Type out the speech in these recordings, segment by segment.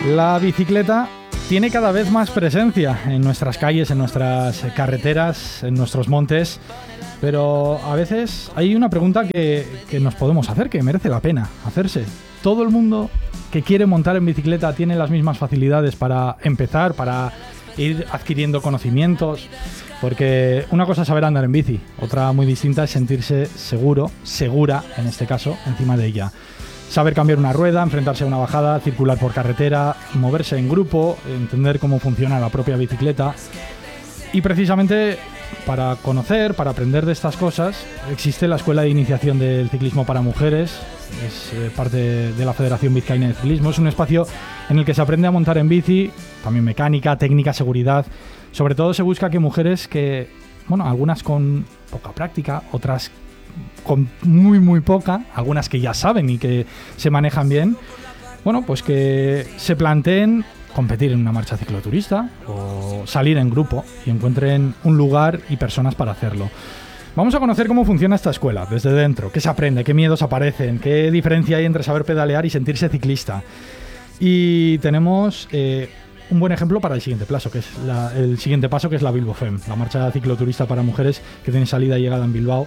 La bicicleta tiene cada vez más presencia en nuestras calles, en nuestras carreteras, en nuestros montes, pero a veces hay una pregunta que nos podemos hacer, que merece la pena hacerse. ¿Todo el mundo que quiere montar en bicicleta tiene las mismas facilidades para empezar, para ir adquiriendo conocimientos? Porque una cosa es saber andar en bici, otra muy distinta es sentirse seguro, segura en este caso, encima de ella. Saber cambiar una rueda, enfrentarse a una bajada, circular por carretera, moverse en grupo, entender cómo funciona la propia bicicleta. Y precisamente para conocer, para aprender de estas cosas, existe la Escuela de Iniciación del Ciclismo para Mujeres, es parte de la Federación Vizcaína de Ciclismo. Es un espacio en el que se aprende a montar en bici, también mecánica, técnica, seguridad. Sobre todo se busca que mujeres que, bueno, algunas con poca práctica, otras con muy poca, algunas que ya saben y que se manejan bien, bueno, pues que se planteen competir en una marcha cicloturista o salir en grupo y encuentren un lugar y personas para hacerlo. Vamos a conocer cómo funciona esta escuela desde dentro, qué se aprende, qué miedos aparecen, qué diferencia hay entre saber pedalear y sentirse ciclista. Y tenemos un buen ejemplo para el siguiente paso, que es la Bilbo Fem, la marcha cicloturista para mujeres que tiene salida y llegada en Bilbao.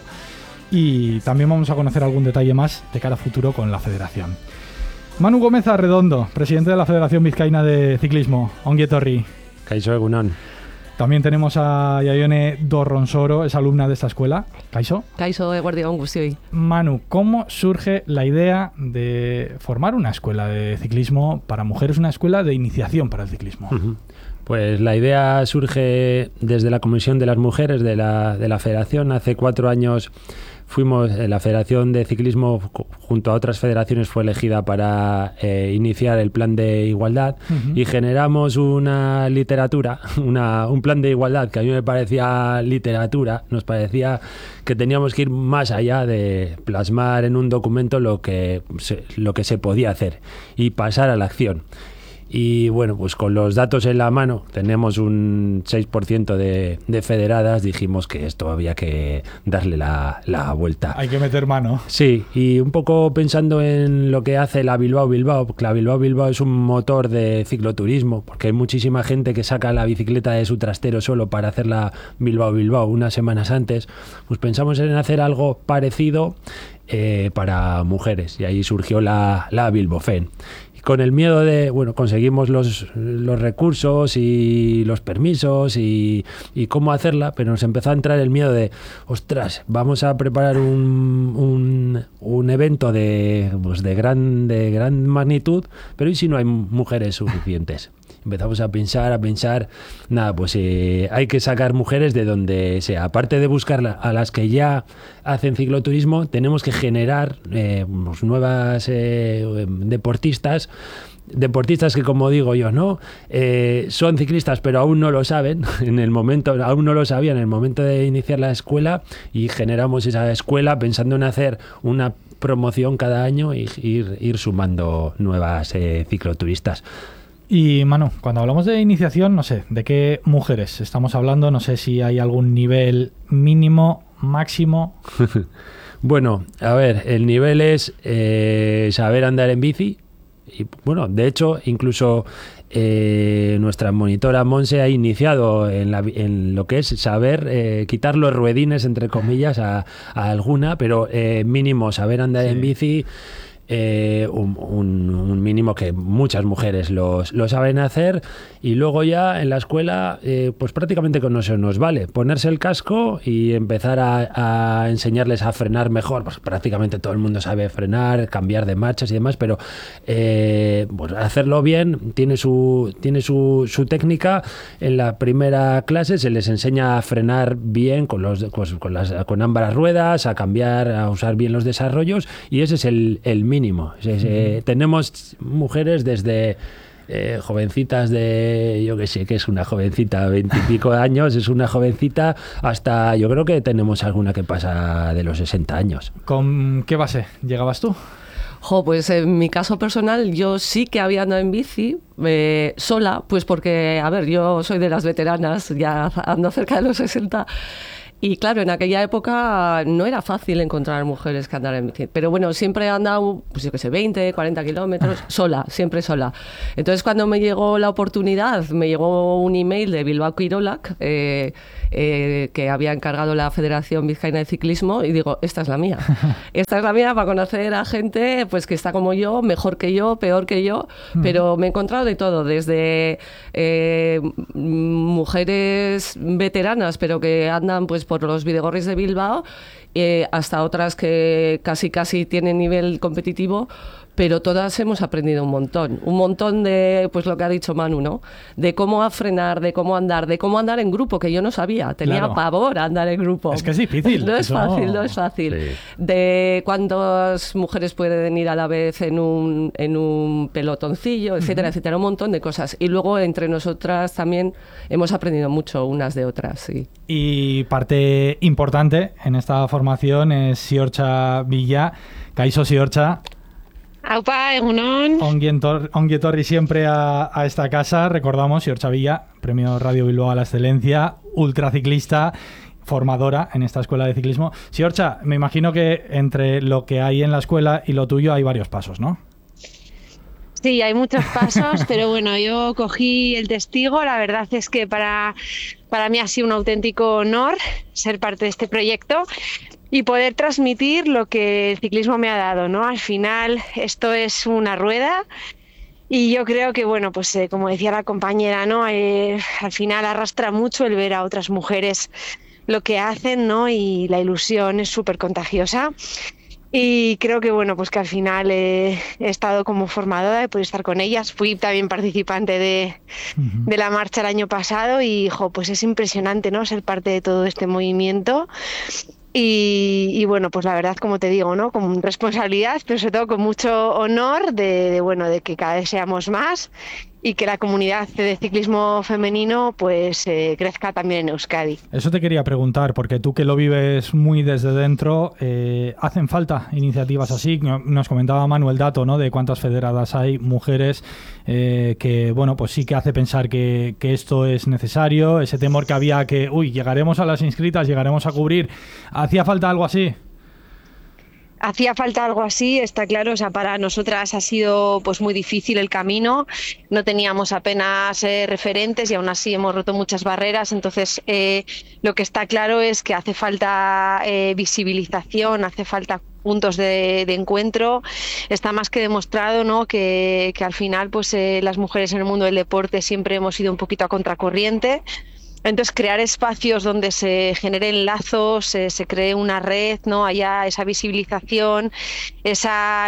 Y también vamos a conocer algún detalle más de cara a futuro con la federación. Manu Gómez Arredondo, presidente de la Federación Vizcaína de Ciclismo. Ongi etorri. Kaixo egunon. También tenemos a Yaione Dorronsoro, es alumna de esta escuela. Kaixo. Kaixo, eguerdion guztioi. Manu, ¿cómo surge la idea de formar una escuela de ciclismo para mujeres, una escuela de iniciación para el ciclismo? Pues la idea surge desde la Comisión de las Mujeres de la Federación. Hace 4 años fuimos, la Federación de Ciclismo, junto a otras federaciones, fue elegida para iniciar el plan de igualdad y generamos una literatura, un plan de igualdad que a mí me parecía literatura, nos parecía que teníamos que ir más allá de plasmar en un documento lo que se podía hacer y pasar a la acción. Y bueno, pues con los datos en la mano, tenemos un 6% de federadas, dijimos que esto había que darle la vuelta. Hay que meter mano. Sí, y un poco pensando en lo que hace la Bilbao, porque la Bilbao es un motor de cicloturismo, porque hay muchísima gente que saca la bicicleta de su trastero solo para hacer la Bilbao unas semanas antes. Pues pensamos en hacer algo parecido para mujeres, y ahí surgió la Bilbo Fem. Con el miedo de, bueno, conseguimos los recursos y los permisos y cómo hacerla, pero nos empezó a entrar el miedo de, ostras, vamos a preparar un evento de gran magnitud, pero ¿y si no hay mujeres suficientes? Empezamos a pensar, nada, pues hay que sacar mujeres de donde sea. Aparte de buscar a las que ya hacen cicloturismo, tenemos que generar nuevas deportistas que, como digo yo, ¿no? Son ciclistas pero aún no lo saben, aún no lo sabían en el momento de iniciar la escuela, y generamos esa escuela pensando en hacer una promoción cada año y ir sumando nuevas cicloturistas. Y Manu, cuando hablamos de iniciación, no sé, ¿de qué mujeres estamos hablando? No sé si hay algún nivel mínimo, máximo. Bueno, a ver, el nivel es saber andar en bici. Y bueno, de hecho, incluso nuestra monitora Monse ha iniciado en lo que es saber quitar los ruedines, entre comillas, a alguna, pero mínimo saber andar en bici. Un mínimo que muchas mujeres lo saben hacer, y luego ya en la escuela pues prácticamente con eso nos vale ponerse el casco y empezar a enseñarles a frenar mejor. Pues prácticamente todo el mundo sabe frenar, cambiar de marchas y demás, pero pues hacerlo bien tiene su técnica. En la primera clase se les enseña a frenar bien con ambas ruedas, a cambiar, a usar bien los desarrollos, y ese es el mínimo. Tenemos mujeres desde jovencitas de, yo que sé, que es una jovencita, 20 y pico años, es una jovencita, hasta yo creo que tenemos alguna que pasa de los 60 años. ¿Con qué base llegabas tú? Pues en mi caso personal yo sí que había andado en bici sola, pues porque, a ver, yo soy de las veteranas, ya ando cerca de los 60, Y claro, en aquella época no era fácil encontrar mujeres que andaran en bici. Pero bueno, siempre he andado, pues yo qué sé, 20, 40 kilómetros, sola, siempre sola. Entonces cuando me llegó la oportunidad, me llegó un email de Bilbao Kirolak, que había encargado la Federación Vizcaína de Ciclismo, y digo, esta es la mía. Esta es la mía para conocer a gente pues que está como yo, mejor que yo, peor que yo, pero me he encontrado de todo, desde mujeres veteranas, pero que andan pues por los Bidegorris de Bilbao, hasta otras que casi tienen nivel competitivo, pero todas hemos aprendido un montón de, pues lo que ha dicho Manu, ¿no? De cómo frenar, de cómo andar en grupo, que yo no sabía, tenía pavor a andar en grupo. Es que es difícil. No es fácil. Sí. De cuántas mujeres pueden ir a la vez en un pelotoncillo, etcétera, etcétera, un montón de cosas. Y luego entre nosotras también hemos aprendido mucho unas de otras, sí. Y parte importante en esta formación es Ziortza Villa. Kaixo, Ziortza. Aupa, egunon. Ongi etorri siempre a esta casa. Recordamos, Ziortza Villa, Premio Radio Bilbao a la Excelencia, ultraciclista, formadora en esta escuela de ciclismo. Ziortza, me imagino que entre lo que hay en la escuela y lo tuyo hay varios pasos, ¿no? Sí, hay muchos pasos, pero bueno, yo cogí el testigo. La verdad es que para mí ha sido un auténtico honor ser parte de este proyecto y poder transmitir lo que el ciclismo me ha dado, ¿no? Al final esto es una rueda y yo creo que, bueno, pues como decía la compañera, ¿no? Al final arrastra mucho el ver a otras mujeres lo que hacen, ¿no? Y la ilusión es súper contagiosa. Y creo que, bueno, pues que al final he estado como formadora, he podido estar con ellas. Fui también participante de la marcha el año pasado y, pues es impresionante, ¿no? Ser parte de todo este movimiento. Y bueno, pues la verdad, como te digo, ¿no? Con responsabilidad, pero sobre todo con mucho honor de que cada vez seamos más y que la comunidad de ciclismo femenino pues crezca también en Euskadi. Eso te quería preguntar, porque tú que lo vives muy desde dentro, ¿hacen falta iniciativas así? Nos comentaba Manuel dato, ¿no? De cuántas federadas hay, mujeres, que bueno, pues sí que hace pensar que esto es necesario, ese temor que había que, llegaremos a las inscritas, llegaremos a cubrir. ¿Hacía falta algo así? Hacía falta algo así, está claro. O sea, para nosotras ha sido pues muy difícil el camino, no teníamos apenas referentes y aún así hemos roto muchas barreras. Entonces lo que está claro es que hace falta visibilización, hace falta puntos de encuentro. Está más que demostrado, ¿no? que al final pues las mujeres en el mundo del deporte siempre hemos ido un poquito a contracorriente. Entonces, crear espacios donde se generen lazos, se cree una red, ¿no? Haya esa visibilización, esa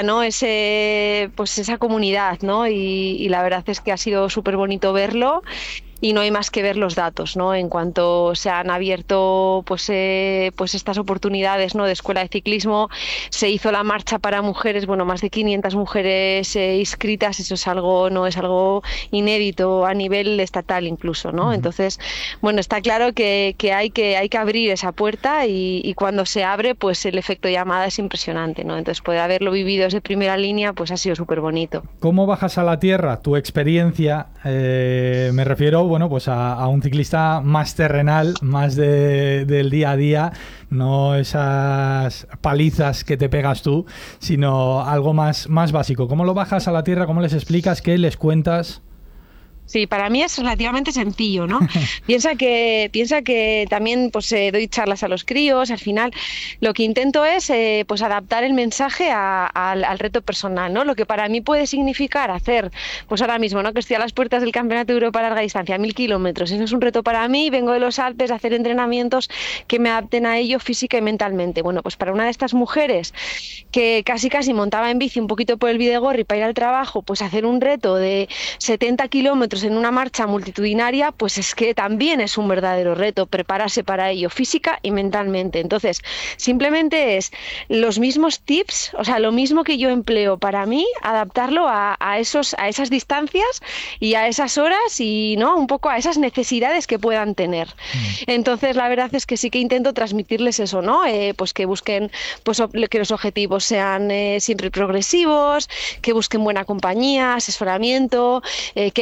comunidad, ¿no? Y la verdad es que ha sido súper bonito verlo. Y no hay más que ver los datos, ¿no? En cuanto se han abierto pues estas oportunidades, ¿no? De escuela de ciclismo, se hizo la marcha para mujeres, bueno, más de 500 mujeres inscritas. Eso es algo inédito a nivel estatal incluso, ¿no? Entonces, bueno, está claro que hay que abrir esa puerta y cuando se abre, pues el efecto llamada es impresionante, ¿no? Entonces, poder haberlo vivido desde primera línea, pues ha sido súper bonito. ¿Cómo bajas a la tierra tu experiencia? Me refiero, bueno, pues a un ciclista más terrenal, más del día a día, no esas palizas que te pegas tú, sino algo más básico. ¿Cómo lo bajas a la tierra? ¿Cómo les explicas? ¿Qué les cuentas? Sí, para mí es relativamente sencillo, ¿no? Piensa que también pues doy charlas a los críos. Al final lo que intento es pues adaptar el mensaje al reto personal, ¿no? Lo que para mí puede significar hacer, pues ahora mismo, ¿no? Que estoy a las puertas del Campeonato de Europa a larga distancia, 1000 kilómetros. Eso es un reto para mí. Vengo de los Alpes a hacer entrenamientos que me adapten a ello física y mentalmente. Bueno, pues para una de estas mujeres que casi montaba en bici un poquito por el Bidegorri para ir al trabajo, pues hacer un reto de 70 kilómetros en una marcha multitudinaria, pues es que también es un verdadero reto prepararse para ello física y mentalmente. Entonces, simplemente es los mismos tips, o sea, lo mismo que yo empleo para mí, adaptarlo a esas distancias y a esas horas y, ¿no? Un poco a esas necesidades que puedan tener. Entonces, la verdad es que sí que intento transmitirles eso, ¿no? Pues que busquen, pues que los objetivos sean siempre progresivos, que busquen buena compañía, asesoramiento, que adquieran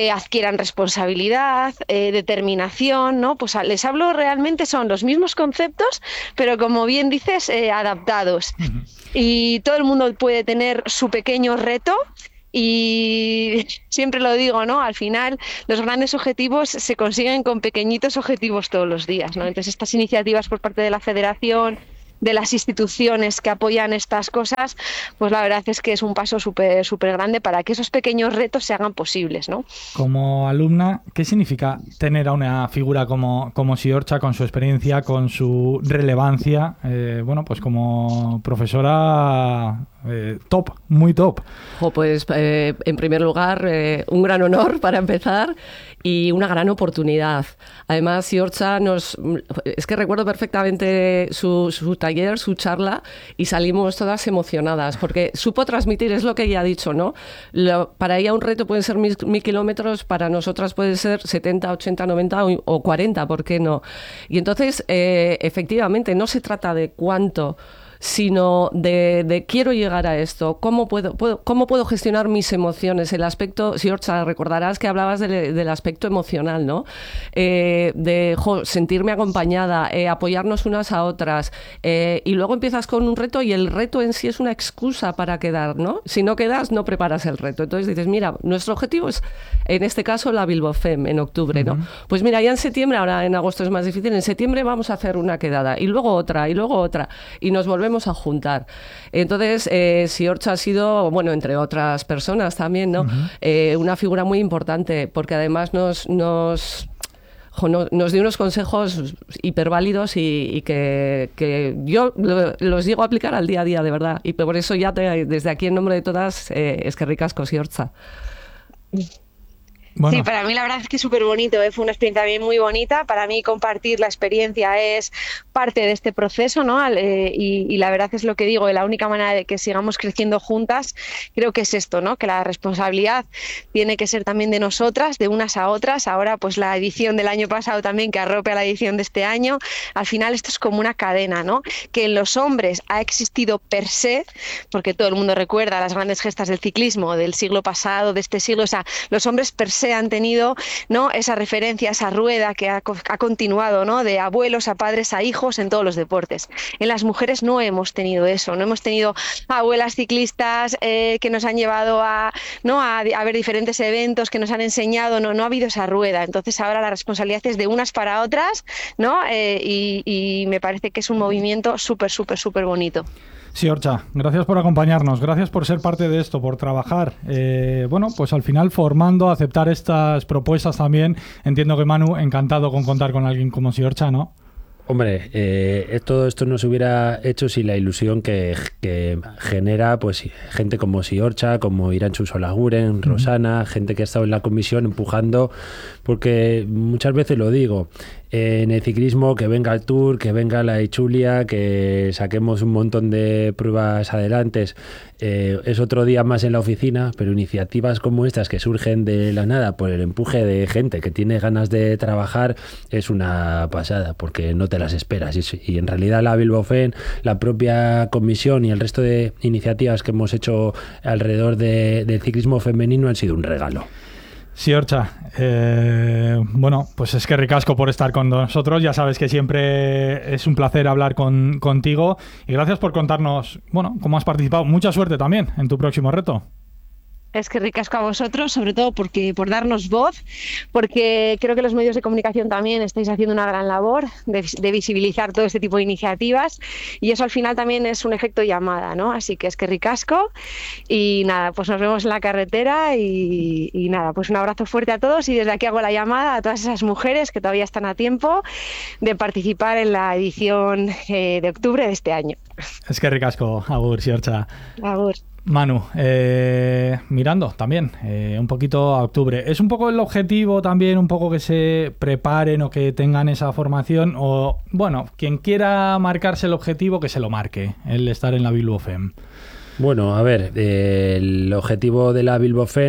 requieran responsabilidad, determinación, ¿no? Pues les hablo realmente, son los mismos conceptos, pero como bien dices, adaptados. Y todo el mundo puede tener su pequeño reto. Y siempre lo digo, ¿no? Al final los grandes objetivos se consiguen con pequeñitos objetivos todos los días, ¿no? Entonces estas iniciativas por parte de la Federación, de las instituciones que apoyan estas cosas, pues la verdad es que es un paso súper grande para que esos pequeños retos se hagan posibles, ¿no? Como alumna, ¿qué significa tener a una figura como Siorcha, con su experiencia, con su relevancia, bueno, pues como profesora top, muy top? Pues en primer lugar, un gran honor para empezar y una gran oportunidad. Además, Siorcha es que recuerdo perfectamente su taller, su charla, y salimos todas emocionadas porque supo transmitir, es lo que ella ha dicho, ¿no? Para ella un reto pueden ser 1.000 kilómetros, para nosotras puede ser 70, 80, 90 o 40, ¿por qué no? Y entonces, efectivamente, no se trata de cuánto, sino de quiero llegar a esto, cómo puedo gestionar mis emociones, el aspecto, Siorcha, recordarás que hablabas del aspecto emocional, ¿no? Sentirme acompañada, apoyarnos unas a otras, y luego empiezas con un reto y el reto en sí es una excusa para quedar, ¿no? Si no quedas, no preparas el reto. Entonces dices, mira, nuestro objetivo es, en este caso, la Bilbao Fem en octubre, ¿no? Pues mira, ya en septiembre, ahora en agosto es más difícil, en septiembre vamos a hacer una quedada y luego otra, y nos volvemos a juntar. Entonces, Siorcha ha sido, bueno, entre otras personas también, ¿no? Una figura muy importante, porque además nos dio unos consejos hiperválidos y que yo los llego a aplicar al día a día, de verdad. Y por eso ya desde aquí, en nombre de todas, eskerrik asko, Siorcha. Bueno. Sí, para mí la verdad es que es súper bonito, fue una experiencia también muy bonita. Para mí compartir la experiencia es parte de este proceso, ¿no? Y la verdad es lo que digo, la única manera de que sigamos creciendo juntas creo que es esto, ¿no? Que la responsabilidad tiene que ser también de nosotras, de unas a otras. Ahora pues la edición del año pasado también que arrope a la edición de este año. Al final esto es como una cadena, ¿no? Que en los hombres ha existido per se, porque todo el mundo recuerda las grandes gestas del ciclismo del siglo pasado, de este siglo, o sea, los hombres per se han tenido, ¿no? Esa referencia, esa rueda que ha continuado, ¿no? De abuelos a padres a hijos en todos los deportes. En las mujeres no hemos tenido eso, no hemos tenido abuelas ciclistas que nos han llevado a ver diferentes eventos, que nos han enseñado, no ha habido esa rueda. Entonces ahora la responsabilidad es de unas para otras, ¿no? Y me parece que es un movimiento súper bonito. Siorcha, gracias por acompañarnos, gracias por ser parte de esto, por trabajar, bueno, pues al final formando, aceptar estas propuestas también. Entiendo que Manu, encantado con contar con alguien como Siorcha, ¿no? Hombre, todo esto no se hubiera hecho sin la ilusión que genera pues gente como Siorcha, como Irantxu Solaguren, Rosana, gente que ha estado en la comisión empujando, porque muchas veces lo digo, en el ciclismo que venga el Tour, que venga la Itzulia, que saquemos un montón de pruebas adelante, es otro día más en la oficina, pero iniciativas como estas que surgen de la nada por el empuje de gente que tiene ganas de trabajar es una pasada, porque no te las esperas. Y en realidad la Bilbao Fem, la propia comisión y el resto de iniciativas que hemos hecho alrededor del ciclismo femenino han sido un regalo. Siorcha, bueno, pues es que ricasco por estar con nosotros. Ya sabes que siempre es un placer hablar contigo y gracias por contarnos, bueno, cómo has participado. Mucha suerte también en tu próximo reto. Es que ricasco a vosotros, sobre todo por darnos voz, porque creo que los medios de comunicación también estáis haciendo una gran labor de visibilizar todo este tipo de iniciativas y eso al final también es un efecto llamada, ¿no? Así que es que ricasco y nada, pues nos vemos en la carretera y nada, pues un abrazo fuerte a todos y desde aquí hago la llamada a todas esas mujeres que todavía están a tiempo de participar en la edición de octubre de este año. Es que ricasco, agur, Siorcha. Agur. Manu, mirando también un poquito a octubre, ¿es un poco el objetivo también, un poco que se preparen o que tengan esa formación? O, bueno, quien quiera marcarse el objetivo, que se lo marque, el estar en la Bilbao Fem. Bueno, a ver, el objetivo de la Bilbao Fem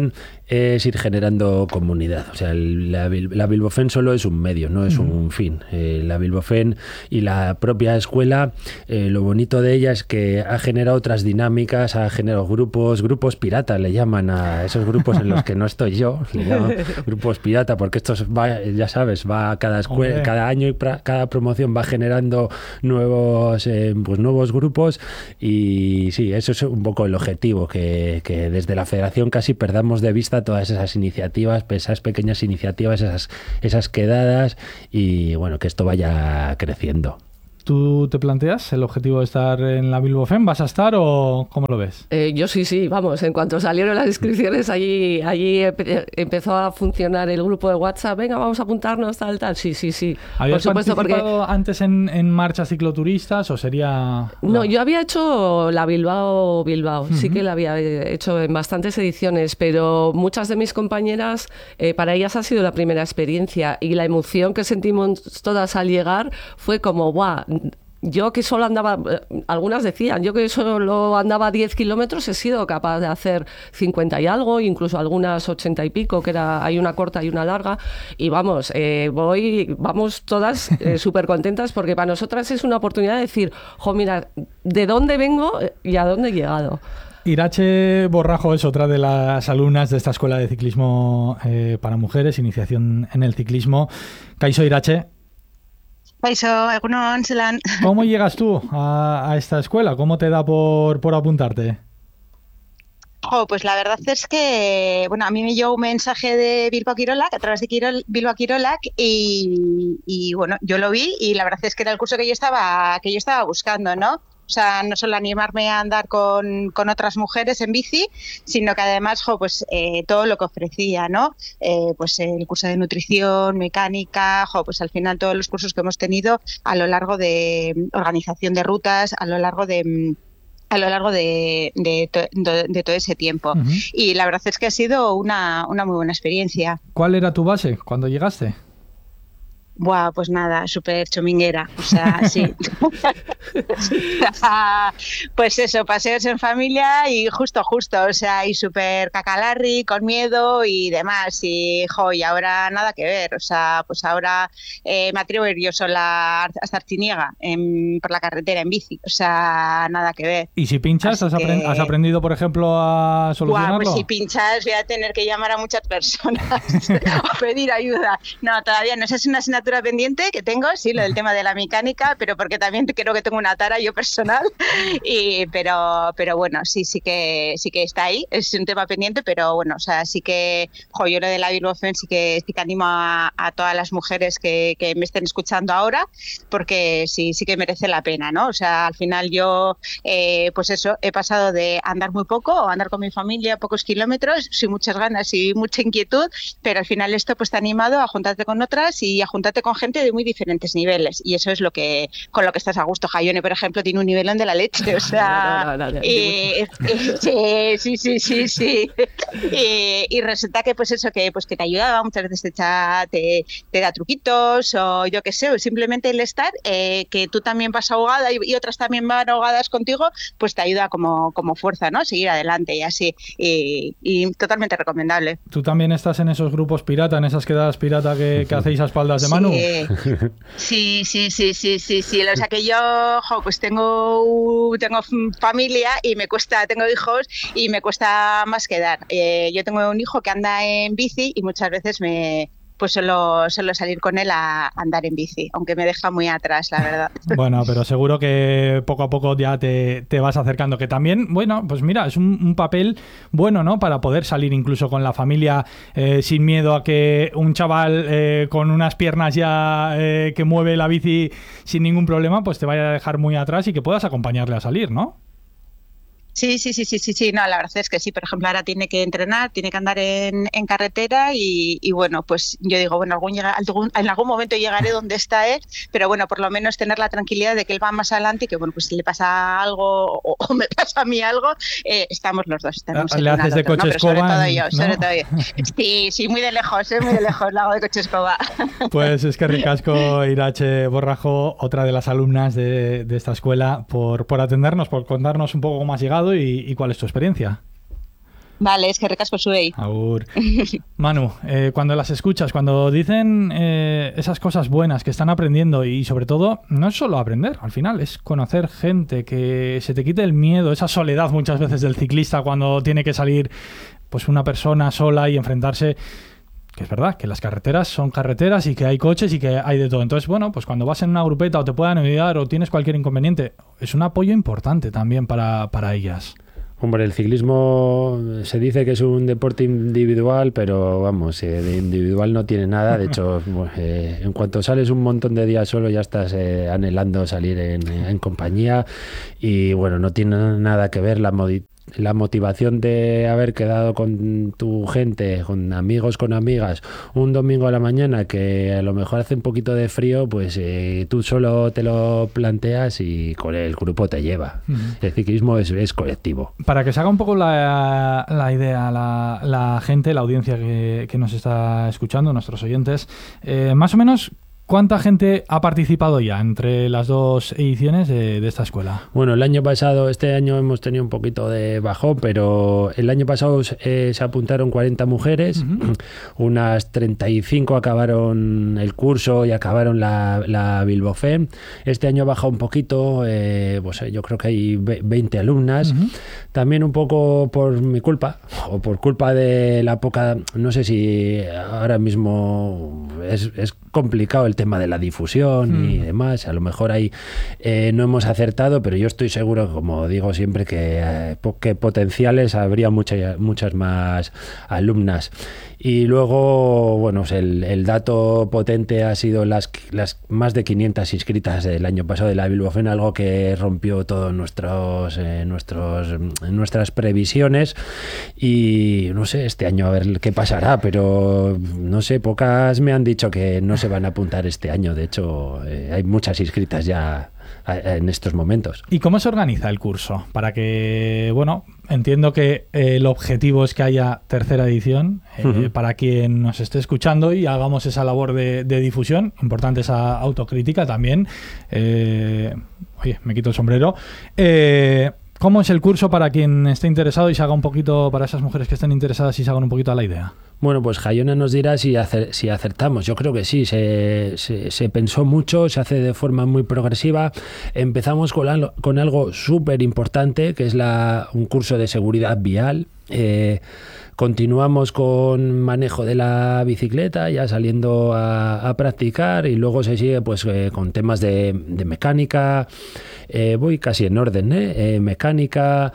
es ir generando comunidad. O sea, la Bilbofén solo es un medio, no es un fin. La Bilbofén y la propia escuela, lo bonito de ella es que ha generado otras dinámicas, ha generado grupos pirata, le llaman a esos grupos en los que no estoy yo, le llaman grupos pirata, porque esto va, ya sabes, va cada escuela, cada año y cada promoción va generando nuevos grupos, y sí, eso es un poco el objetivo, que desde la federación casi perdamos de vista todas esas iniciativas, esas pequeñas iniciativas, esas quedadas, y bueno, que esto vaya creciendo. ¿Tú te planteas el objetivo de estar en la Bilbofén? ¿Vas a estar o cómo lo ves? Yo sí, vamos, en cuanto salieron las inscripciones, allí empezó a funcionar el grupo de WhatsApp, venga, vamos a apuntarnos, tal. Sí. ¿Habías por supuesto, participado antes en marchas cicloturistas o sería...? No, yo había hecho la Bilbao, sí que la había hecho en bastantes ediciones, pero muchas de mis compañeras, para ellas ha sido la primera experiencia, y la emoción que sentimos todas al llegar fue como, ¡guau! Yo que solo andaba, algunas decían, yo que solo andaba 10 kilómetros, he sido capaz de hacer 50 y algo, incluso algunas 80 y pico, que hay una corta y una larga, y vamos todas súper contentas, porque para nosotras es una oportunidad de decir, mira, ¿de dónde vengo y a dónde he llegado? Irache Borrajo es otra de las alumnas de esta escuela de ciclismo para mujeres, iniciación en el ciclismo. Kaixo, Irache. Kaixo, egunon, zelan. ¿Cómo llegas tú a esta escuela? ¿Cómo te da por apuntarte? Pues la verdad es que, a mí me llegó un mensaje de Bilbao Kirolak, a través de Bilbao Kirolak, y bueno, yo lo vi, y la verdad es que era el curso que yo estaba buscando, ¿no? O sea, no solo animarme a andar con otras mujeres en bici, sino que además, todo lo que ofrecía, ¿no? Pues el curso de nutrición, mecánica, pues al final todos los cursos que hemos tenido a lo largo de organización de rutas, a lo largo de todo ese tiempo. Uh-huh. Y la verdad es que ha sido una muy buena experiencia. ¿Cuál era tu base cuando llegaste? Buah, pues nada, súper chominguera, o sea, sí. Pues eso, paseos en familia y justo, o sea, y súper cacalarri, con miedo y demás, y ahora nada que ver, o sea, pues ahora me atrevo a ir yo sola hasta Artiniega, por la carretera en bici, o sea, nada que ver. ¿Y si pinchas, has aprendido, por ejemplo, a solucionarlo? Pues si pinchas voy a tener que llamar a muchas personas o pedir ayuda. No, todavía no, esa es una asignatura pendiente que tengo, sí, lo del tema de la mecánica, pero porque también creo que tengo una tara yo personal, pero bueno, sí que está ahí, es un tema pendiente, pero bueno, o sea, sí que, yo lo de la Bilbofén sí que animo a todas las mujeres que me estén escuchando ahora, porque sí que merece la pena, ¿no? O sea, al final yo, pues eso, he pasado de andar muy poco o andar con mi familia pocos kilómetros, sin muchas ganas y mucha inquietud, pero al final esto pues te ha animado a juntarte con otras y a juntarte con gente de muy diferentes niveles, y eso es con lo que estás a gusto. Jaione, por ejemplo, tiene un nivelón de la leche, o sea, sí. Y resulta que pues eso, que te ayudaba, muchas veces te da truquitos, o yo qué sé, o simplemente el estar, que tú también vas ahogada y otras también van ahogadas contigo, pues te ayuda como fuerza, ¿no? Seguir adelante y así, y totalmente recomendable. ¿Tú también estás en esos grupos pirata, en esas quedadas pirata que hacéis a espaldas de Manu? Sí. O sea que yo, pues tengo familia y tengo hijos y me cuesta más quedar. Yo tengo un hijo que anda en bici y muchas veces pues suelo salir con él a andar en bici, aunque me deja muy atrás, la verdad. Bueno, pero seguro que poco a poco ya te vas acercando, que también, bueno, pues mira, es un papel bueno, ¿no? Para poder salir incluso con la familia sin miedo a que un chaval con unas piernas ya que mueve la bici sin ningún problema, pues te vaya a dejar muy atrás y que puedas acompañarle a salir, ¿no? Sí, no, la verdad es que sí, por ejemplo, ahora tiene que entrenar, tiene que andar en carretera y bueno, pues yo digo, bueno, en algún momento llegaré donde está él, pero bueno, por lo menos tener la tranquilidad de que él va más adelante y que bueno, pues si le pasa algo o me pasa a mí algo, estamos los dos. ¿Le haces de coche escoba? Sobre todo yo. Sí, muy de lejos, lo hago de coche escoba. Pues es que ricasco, Irache Borrajo, otra de las alumnas de esta escuela, por atendernos, por contarnos un poco cómo has llegado y cuál es tu experiencia. Vale, es que recasco zuei. Agur. Manu, cuando las escuchas, cuando dicen esas cosas buenas que están aprendiendo, y sobre todo, no es solo aprender, al final es conocer gente, que se te quite el miedo, esa soledad muchas veces del ciclista cuando tiene que salir pues una persona sola y enfrentarse, que es verdad, que las carreteras son carreteras y que hay coches y que hay de todo. Entonces, bueno, pues cuando vas en una grupeta o te puedan ayudar o tienes cualquier inconveniente, es un apoyo importante también para ellas. Hombre, el ciclismo se dice que es un deporte individual, pero vamos, de individual no tiene nada. De hecho, en cuanto sales un montón de días solo ya estás anhelando salir en compañía, y bueno, no tiene nada que ver la motivación de haber quedado con tu gente, con amigos, con amigas, un domingo a la mañana que a lo mejor hace un poquito de frío, pues tú solo te lo planteas y con el grupo te lleva. El ciclismo es colectivo. Para que se haga un poco la idea, la gente, la audiencia que nos está escuchando, nuestros oyentes, más o menos, ¿cuánta gente ha participado ya entre las dos ediciones de esta escuela? Bueno, el año pasado, este año hemos tenido un poquito de bajón, pero el año pasado se apuntaron 40 mujeres, unas 35 acabaron el curso y acabaron la Bilbao Fem. Este año ha bajado un poquito, pues yo creo que hay 20 alumnas. También un poco por mi culpa, o por culpa de la poca, no sé si ahora mismo es complicado el tema de la difusión y demás. A lo mejor ahí no hemos acertado, pero yo estoy seguro, como digo siempre, que potenciales habría muchas más alumnas. Y luego, bueno, el dato potente ha sido las más de 500 inscritas del año pasado de la Bilbao Fem, algo que rompió todas nuestras previsiones. Y no sé, este año a ver qué pasará, pero no sé, pocas me han dicho que no se van a apuntar este año. De hecho, hay muchas inscritas ya en estos momentos. ¿Y cómo se organiza el curso? Para que, bueno, entiendo que el objetivo es que haya tercera edición, para quien nos esté escuchando, y hagamos esa labor de difusión, importante esa autocrítica también. Oye, me quito el sombrero. ¿Cómo es el curso para quien esté interesado y se haga un poquito, para esas mujeres que estén interesadas y se hagan un poquito a la idea? Bueno, pues Jaiona nos dirá si acertamos. Yo creo que sí, se pensó mucho, se hace de forma muy progresiva. Empezamos con algo súper importante, que es un curso de seguridad vial. Continuamos con manejo de la bicicleta, ya saliendo a practicar, y luego se sigue pues con temas de mecánica. Voy casi en orden, mecánica,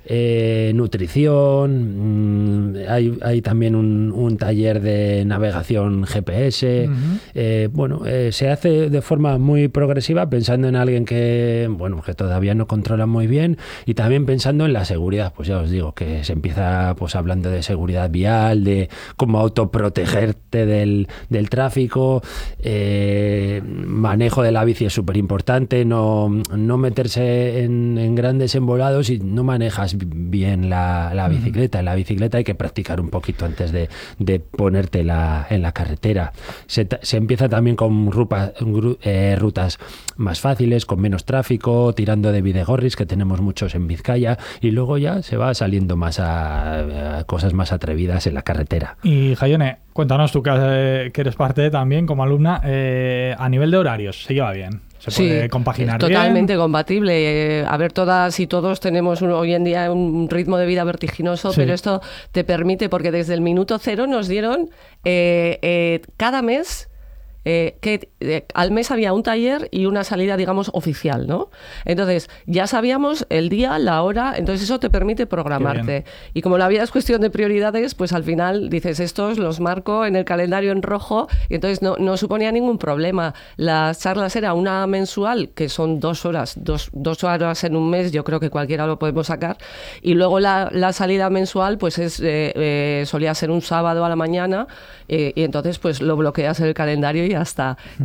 nutrición, hay también un taller de navegación GPS. Se hace de forma muy progresiva, pensando en alguien que todavía no controla muy bien, y también pensando en la seguridad. Pues ya os digo que se empieza pues hablando de seguridad vial, de cómo autoprotegerte del tráfico, manejo de la bici es súper importante, no meterse en grandes embolados si no manejas bien la bicicleta. En la bicicleta hay que practicar un poquito antes de ponerte en la carretera. Se empieza también con rutas más fáciles, con menos tráfico, tirando de bidegorris, que tenemos muchos en Vizcaya, y luego ya se va saliendo más a cosas más atrevidas en la carretera. Y Jaione, cuéntanos tú que eres parte también como alumna, a nivel de horarios, ¿se lleva bien? ¿Se puede compaginar bien? Totalmente compatible. A ver, todas y todos tenemos hoy en día un ritmo de vida vertiginoso, pero esto te permite, porque desde el minuto cero nos dieron cada mes... al mes había un taller y una salida, digamos, oficial, ¿no? Entonces, ya sabíamos el día, la hora, entonces eso te permite programarte. Y como la vida es cuestión de prioridades, pues al final dices, estos los marco en el calendario en rojo, y entonces no suponía ningún problema. Las charlas era una mensual, que son 2 horas, dos horas en un mes, yo creo que cualquiera lo podemos sacar, y luego la salida mensual, pues solía ser un sábado a la mañana, y entonces pues lo bloqueas en el calendario y ya está. Entonces,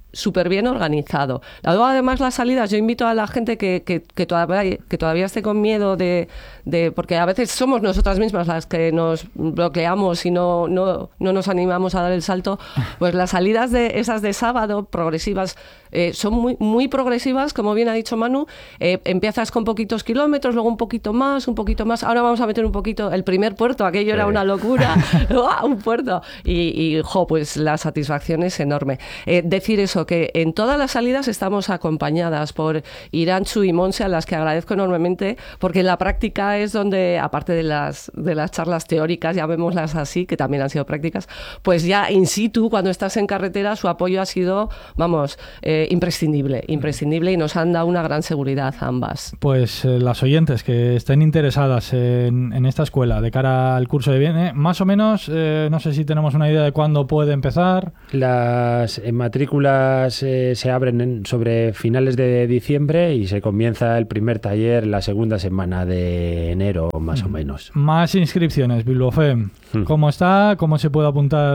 súper bien organizado. Luego, además, las salidas, yo invito a la gente que todavía esté con miedo de porque a veces somos nosotras mismas las que nos bloqueamos y no nos animamos a dar el salto, pues las salidas esas de sábado, progresivas, son muy, muy progresivas, como bien ha dicho Manu. Empiezas con poquitos kilómetros, luego un poquito más, ahora vamos a meter un poquito el primer puerto, aquello era una locura, un puerto, y pues la satisfacción es enorme. Decir eso, que en todas las salidas estamos acompañadas por Irantxu y Monse, a las que agradezco enormemente, porque en la práctica es donde, aparte de las charlas teóricas, llamémoslas así, que también han sido prácticas, pues ya in situ, cuando estás en carretera, su apoyo ha sido, imprescindible, y nos han dado una gran seguridad ambas. Pues las oyentes que estén interesadas en esta escuela de cara al curso de viene, más o menos, no sé si tenemos una idea de cuándo puede empezar. Las matrículas se abren sobre finales de diciembre y se comienza el primer taller la segunda semana de enero, más o menos. Más inscripciones, Bilbofem. ¿Cómo está? ¿Cómo se puede apuntar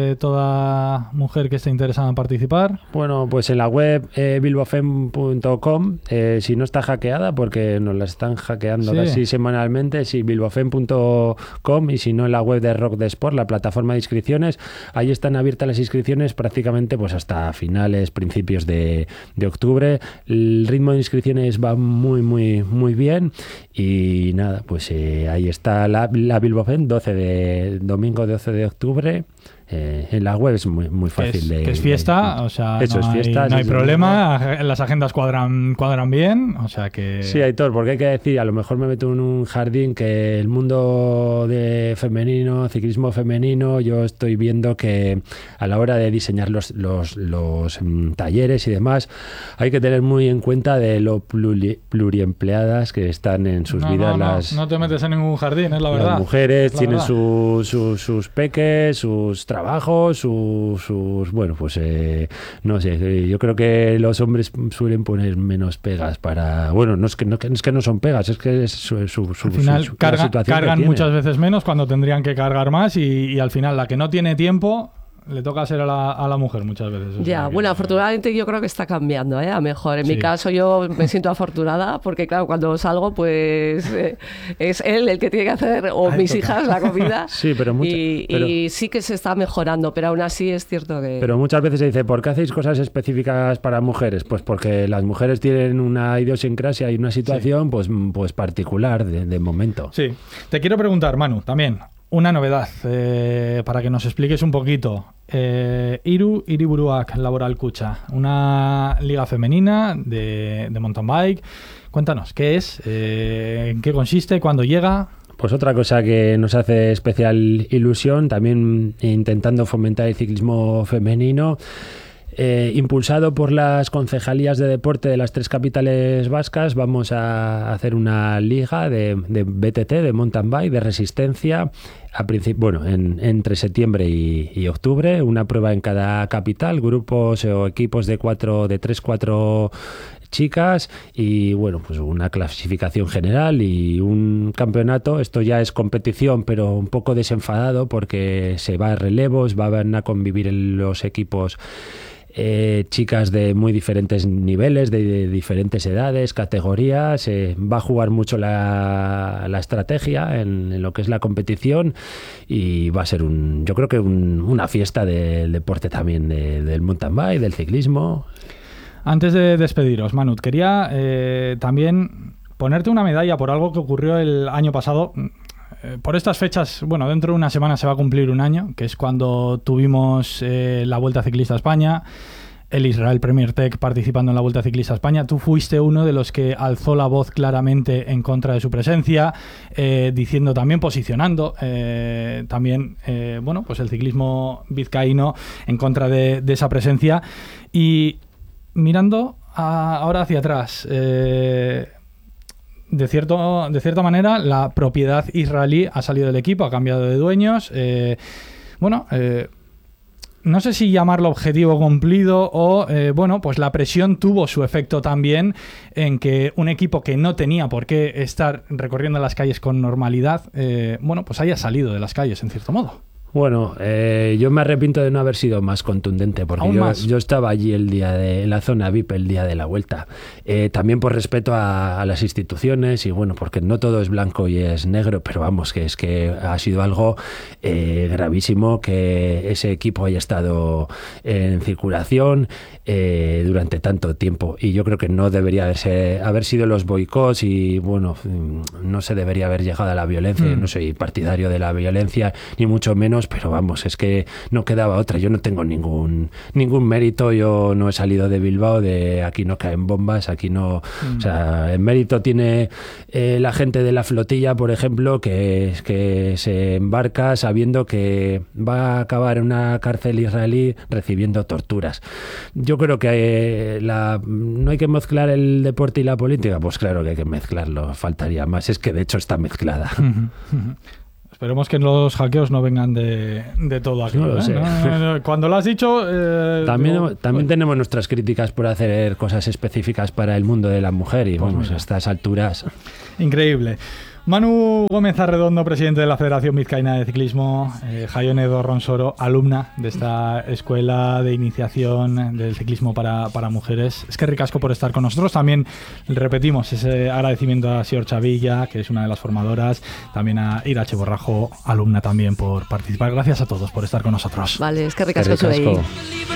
toda mujer que esté interesada en participar? Bueno, pues en la web bilbofem.com, si no está hackeada, porque nos la están hackeando casi semanalmente, sí, bilbofem.com, y si no en la web de Rock de Sport, la plataforma de inscripciones, ahí están abiertas las inscripciones prácticamente pues hasta finales, principios de octubre. El ritmo de inscripciones va muy, muy, muy bien, y nada, pues ahí está la Bilbofem, domingo 12 de octubre. En la web es muy, muy fácil que es fiesta, o sea, eso, no hay problema, las agendas cuadran bien, o sea que... Sí, Aitor, porque hay que decir, a lo mejor me meto en un jardín que el mundo de femenino, ciclismo femenino, yo estoy viendo que a la hora de diseñar los talleres y demás, hay que tener muy en cuenta de lo pluriempleadas que están en sus vidas. No te metes en ningún jardín, es la verdad. Las mujeres tienen sus peques, sus trabajos, bueno, pues no sé, yo creo que los hombres suelen poner menos pegas para, bueno, no es que no son pegas, es que es su al final cargan muchas veces menos cuando tendrían que cargar más, y al final la que no tiene tiempo le toca ser a la mujer muchas veces. Ya, bueno, afortunadamente yo creo que está cambiando, a mejor. En mi caso yo me siento afortunada porque, claro, cuando salgo, pues es él el que tiene que hacer, o mis hijas, la comida. Sí, pero y sí que se está mejorando, pero aún así es cierto que... Pero muchas veces se dice, ¿por qué hacéis cosas específicas para mujeres? Pues porque las mujeres tienen una idiosincrasia y una situación pues particular de momento. Sí. Te quiero preguntar, Manu, también, una novedad, para que nos expliques un poquito. Hiriburuak Laboral Kutxa, una liga femenina de mountain bike. Cuéntanos, ¿qué es? ¿En qué consiste? ¿Cuándo llega? Pues otra cosa que nos hace especial ilusión, también intentando fomentar el ciclismo femenino, impulsado por las concejalías de deporte de las 3 capitales vascas, vamos a hacer una liga de BTT, de mountain bike, de resistencia, entre septiembre y octubre, una prueba en cada capital, grupos o equipos de 3-4 chicas, y bueno, pues una clasificación general y un campeonato. Esto ya es competición, pero un poco desenfadado porque se va a relevos, van a convivir en los equipos chicas de muy diferentes niveles, de diferentes edades, categorías. Va a jugar mucho la estrategia en lo que es la competición, y va a ser yo creo que una fiesta del deporte también, del mountain bike, del ciclismo. Antes de despediros, Manu, quería también ponerte una medalla por algo que ocurrió el año pasado. Por estas fechas, bueno, dentro de una semana se va a cumplir un año, que es cuando tuvimos la Vuelta Ciclista a España, el Israel Premier Tech participando en la Vuelta Ciclista a España. Tú fuiste uno de los que alzó la voz claramente en contra de su presencia, diciendo también, posicionando también, bueno, pues el ciclismo vizcaíno en contra de esa presencia. Y mirando ahora hacia atrás, de cierta manera, la propiedad israelí ha salido del equipo, ha cambiado de dueños. No sé si llamarlo objetivo cumplido o, pues la presión tuvo su efecto también en que un equipo que no tenía por qué estar recorriendo las calles con normalidad, pues haya salido de las calles, en cierto modo. Bueno, yo me arrepiento de no haber sido más contundente, porque yo estaba allí en la zona VIP el día de la vuelta. También por respeto a las instituciones y bueno, porque no todo es blanco y es negro, pero vamos, que es que ha sido algo gravísimo que ese equipo haya estado en circulación durante tanto tiempo. Y yo creo que no debería haber sido los boicots y bueno, no se debería haber llegado a la violencia. No soy partidario de la violencia, ni mucho menos, pero vamos, es que no quedaba otra. Yo no tengo ningún mérito, yo no he salido de Bilbao, de aquí no caen bombas, aquí no... O sea, el mérito tiene la gente de la flotilla, por ejemplo, que se embarca sabiendo que va a acabar en una cárcel israelí recibiendo torturas. Yo creo que no hay que mezclar el deporte y la política. Pues claro que hay que mezclarlo, faltaría más. Es que de hecho está mezclada. Esperemos que los hackeos no vengan de todo aquí. No lo sé. Cuando lo has dicho... También tenemos nuestras críticas por hacer cosas específicas para el mundo de la mujer y vamos, a estas alturas... Increíble. Manu Gómez Arredondo, presidente de la Federación Vizcaína de Ciclismo, Jaione Dorronsoro, alumna de esta escuela de iniciación del ciclismo para mujeres. Es que ricasco por estar con nosotros. También repetimos ese agradecimiento a Sior Chavilla, que es una de las formadoras, también a Irache Borrajo, alumna también, por participar. Gracias a todos por estar con nosotros. Vale, es que ricasco.